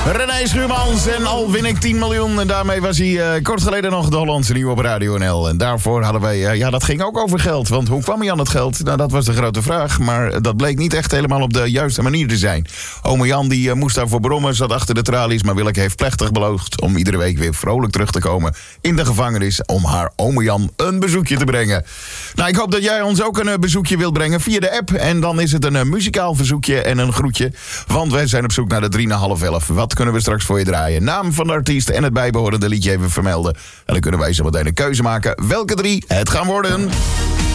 René Schuurmans en al win ik 10 miljoen. En daarmee was hij kort geleden nog de Hollandse nieuw op Radio NL. En daarvoor hadden wij, dat ging ook over geld. Want hoe kwam hij aan het geld? Nou, dat was de grote vraag. Maar dat bleek niet echt helemaal op de juiste manier te zijn. Ome Jan die moest daarvoor brommen, zat achter de tralies. Maar Willeke heeft plechtig beloofd om iedere week weer vrolijk terug te komen in de gevangenis. Om haar ome Jan een bezoekje te brengen. Nou, ik hoop dat jij ons ook een bezoekje wilt brengen via de app. En dan is het een muzikaal verzoekje en een groetje. Want wij zijn op zoek naar de 3 na half 11. Wat kunnen we straks voor je draaien? Naam van de artiest en het bijbehorende liedje even vermelden. En dan kunnen wij zo meteen een keuze maken welke 3 het gaan worden.